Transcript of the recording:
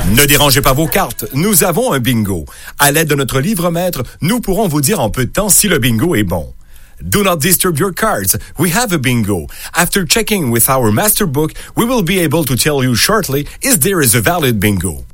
Ne dérangez pas vos cartes, nous avons un bingo. À l'aide de notre livre-maître, nous pourrons vous dire en peu de temps si le bingo est bon. Do not disturb your cards. We have a bingo. After checking with our master book, we will be able to tell you shortly if there is a valid bingo.